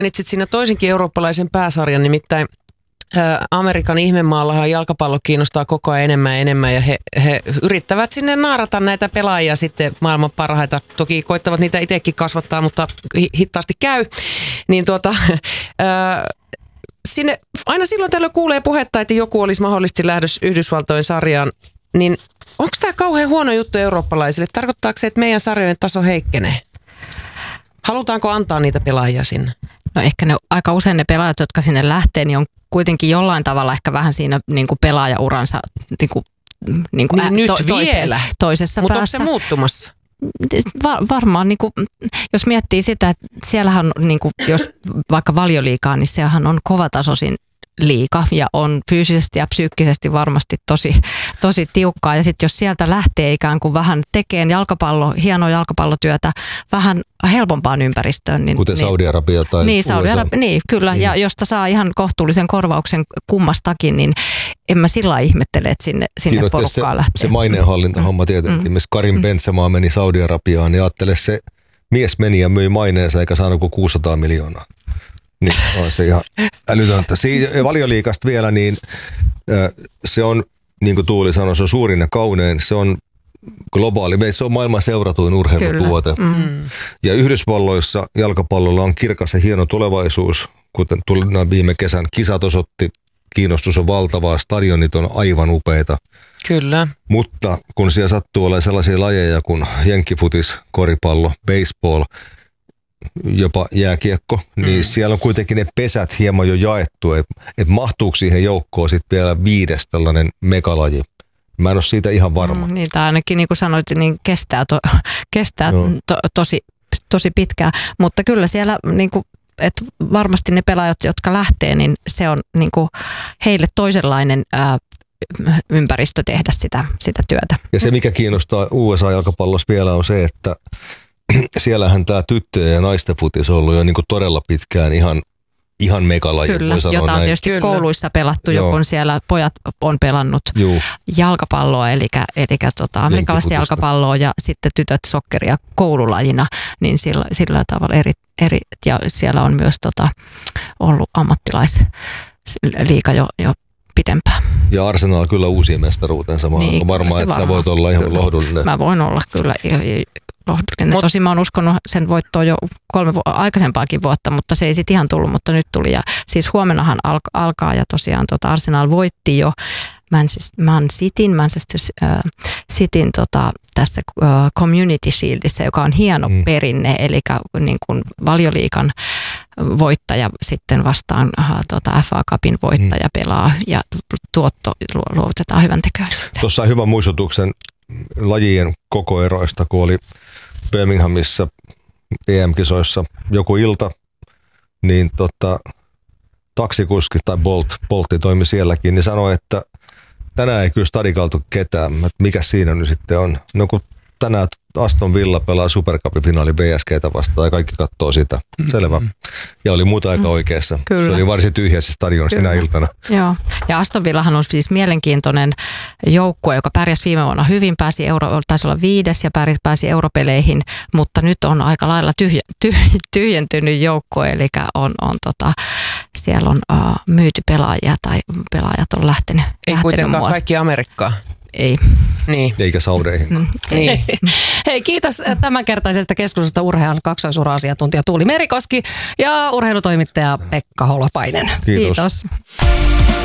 mainitsit siinä toisenkin eurooppalaisen pääsarjan, nimittäin Amerikan ihmemaallahan jalkapallo kiinnostaa koko ajan enemmän ja enemmän ja he yrittävät sinne naarata näitä pelaajia sitten maailman parhaita. Toki koittavat niitä itsekin kasvattaa, mutta hitaasti käy. Niin sinne aina silloin tällöin kuulee puhetta, että joku olisi mahdollisesti lähdössä Yhdysvaltojen sarjaan. Niin onko tämä kauhean huono juttu eurooppalaisille? Tarkoittaako se, että meidän sarjojen taso heikkenee? Halutaanko antaa niitä pelaajia sinne? No ehkä aika usein ne pelaajat, jotka sinne lähtee, niin on kuitenkin jollain tavalla ehkä vähän siinä niin kuin pelaajauransa niin nyt vielä. Toisessa mutta päässä. Mutta onko se muuttumassa? Varmaan, niin kuin, jos miettii sitä, että siellähän niin kuin, jos vaikka Valioliigaa, niin sehän on kovatasoisin liiga ja on fyysisesti ja psyykkisesti varmasti tosi tiukkaa. Ja sitten jos sieltä lähtee ikään kuin vähän tekemään hienoa jalkapallotyötä vähän helpompaan ympäristöön. Niin, kuten Saudi-Arabia tai Saudi-Arabia, niin kyllä. Ja josta saa ihan kohtuullisen korvauksen kummastakin, niin en mä sillä ihmettele, että sinne porukkaa lähtee. Se maineenhallintahomma tietenkin. Missä Karim Benzema meni Saudi-Arabiaan, niin ajattele se mies meni ja myi maineensa eikä saanut kuin 600 miljoonaa. Niin, on se ihan älytöntä. Valioliigasta vielä, niin se on, niin kuin Tuuli sanoi, se on suurin ja kaunein. Se on globaali. Se on maailman seuratuin urheilutuote. Ja Yhdysvalloissa jalkapallolla on kirkas ja hieno tulevaisuus, kuten tuli viime kesän kisat osoitti. Kiinnostus on valtavaa, stadionit on aivan upeita. Kyllä. Mutta kun siellä sattuu olemaan sellaisia lajeja kuin jenkkifutis, koripallo, baseball, jopa jääkiekko, niin siellä on kuitenkin ne pesät hieman jo jaettu, että mahtuuko siihen joukkoon sitten vielä 5 tällainen megalaji. Mä en ole siitä ihan varma. Niin, tai ainakin niin kuin sanoit, niin kestää tosi pitkään, mutta kyllä siellä niin kuin, että varmasti ne pelaajat, jotka lähtee, niin se on niin kuin heille toisenlainen ympäristö tehdä sitä työtä. Ja se, mikä kiinnostaa USA-jalkapallossa vielä on se, että siellähän tämä tyttöjen ja naisten futis on ollut jo niin kuin todella pitkään ihan megalaji. Kyllä, jota on tietysti kouluissa pelattu, kun siellä pojat on pelannut jalkapalloa, eli amerikkalaista jalkapalloa ja sitten tytöt sokkeria koululajina, niin sillä tavalla eri ja siellä on myös ollut ammattilaisliiga jo pitempään. Ja Arsenal kyllä uusi mestaruutensa. Mä niin, varmaan, että sä voit olla ihan lohdullinen. Mä voin olla kyllä lohdullinen. Tosin mä oon uskonut sen voittoa jo 3 aikaisempaakin vuotta, mutta se ei sitten ihan tullut, mutta nyt tuli. Ja siis huomennahan alkaa ja tosiaan Arsenal voitti jo Manchester Cityn tässä Community Shieldissä, joka on hieno perinne, eli niin kuin Valioliigan voittaja sitten vastaan FA Cupin voittaja pelaa ja tuotto luovutetaan hyväntekeväisyyteen. Tuossa on hyvä muistutuksen lajien kokoeroista, kun oli Birminghamissa EM-kisoissa joku ilta, niin taksikuski tai Boltti toimi sielläkin, niin sanoi, että tänään ei kyllä stadikaltu ketään. Mikä siinä nyt sitten on? No kun tänään Aston Villa pelaa Supercupin-finaali BSG:tä vastaan ja kaikki katsoo sitä. Selvä. Ja oli muuta aika oikeassa. Kyllä. Se oli varsin tyhjä se stadion sinä iltana. Joo. Ja Aston Villahan on siis mielenkiintoinen joukkue, joka pärjäsi viime vuonna hyvin, taisi olla 5. ja pääsi europeleihin, mutta nyt on aika lailla tyhjentynyt joukkue, eli siellä on myyty pelaajia tai pelaajat on lähtenyt. Ei kuitenkaan kaikki Amerikkaan. Ei. Niin. Eikä Saudeihin. Niin. Hei, kiitos tämänkertaisesta keskustelusta urheilun kaksoisura-asiantuntija Tuuli Merikoski ja urheilutoimittaja Pekka Holopainen. Kiitos.